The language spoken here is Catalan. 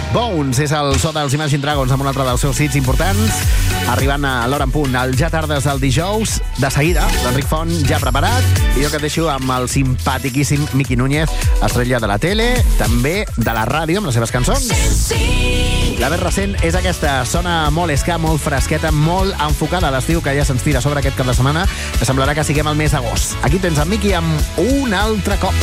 Bones és el so dels Imagine Dragons amb un altre dels seus hits importants. Arribant a l'hora en punt, al Ja Tardes del dijous. De seguida, l'Enric Font ja preparat. I jo que et deixo amb el simpatiquíssim Miqui Núñez, estrella de la tele, també de la ràdio, amb les seves cançons. La més recent és aquesta. Sona molt ska, molt fresqueta, molt enfocada a l'estiu que ja se'ns tira sobre aquest cap de setmana, que semblarà que siguem al mes d'agost. Aquí tens en Miqui amb un altre cop.